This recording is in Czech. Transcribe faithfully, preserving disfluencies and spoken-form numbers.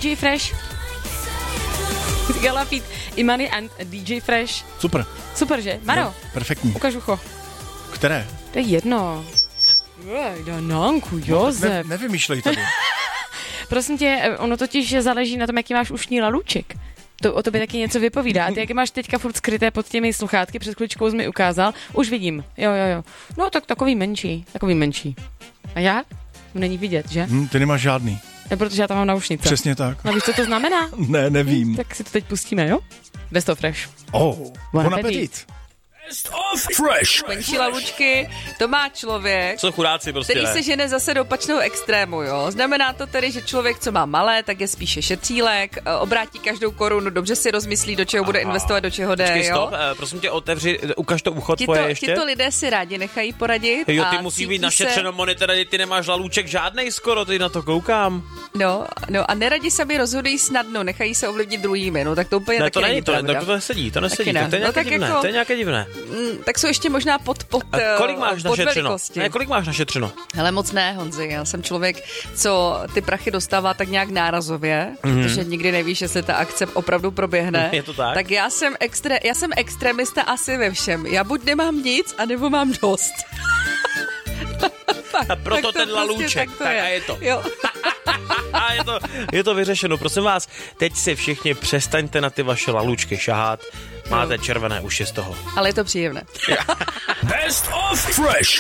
D J Fresh. Galapít, Imani and D J Fresh. Super. Super, že? Maro, no, perfektní. ukaž ucho. Které? To je jedno. Danánku, Josef. No, ne, nevymýšlej tady. Prosím tě, ono totiž záleží na tom, jaký máš ušní lalůček. To o tobě taky něco vypovídá. A ty, jak máš teďka furt skryté pod těmi sluchátky, před chvíličkou jsi mi ukázal, už vidím. Jo, jo, jo. No tak takový menší, takový menší. A já? Není vidět, že? Hmm, ty nemáš žádný. No, protože já tam mám naušnice. Přesně tak. No víš, co to znamená? Ne, nevím. Hm, tak si to teď pustíme, jo? Best of Fresh. Oh, bon appetit. Best of Fresh. Menší lavučky, to má člověk, Jsou chudáci prostě, který ne? se žene zase do opačného extrému, jo. Znamená to tedy, že člověk, co má malé, tak je spíše šetřílek, obrátí každou korunu, dobře si rozmyslí, do čeho bude investovat, do čeho jde, Počkej, jo. stop, eh, prosím tě, otevři, ukaž to ucho Tito, tvoje ještě. tito lidé si rádi nechají poradit. Jo, ty a musí cítí být našetřeno se, monitor, ty nemáš lalůček žádnej skoro, ty na to koukám. No, no a neradi sami rozhodují snadno, nechají se ovlivnit druhými, no tak to úplně Ne, taky to není, to, pravda. to, to nesedí, to nesedí, ne. to, to je No nějaké tak divné, jako- to je nějaké divné. Mm, tak jsou ještě možná pod, pod, A kolik máš pod našetřeno? velikosti. Ne, kolik máš našetřeno? Hele, moc ne, Honzi, já jsem člověk, co ty prachy dostává tak nějak nárazově, mm-hmm. protože nikdy nevíš, jestli ta akce opravdu proběhne. Je to tak? Tak já jsem, extré, já jsem extremista asi ve všem. Já buď nemám nic, anebo mám dost. A proto tak to ten lalůček, tak to tak je. a je to. Jo. A je to, je to vyřešeno. Prosím vás, teď si všichni přestaňte na ty vaše lalůčky šahat. Máte červené uši z toho. Ale je to příjemné. Best of Fresh.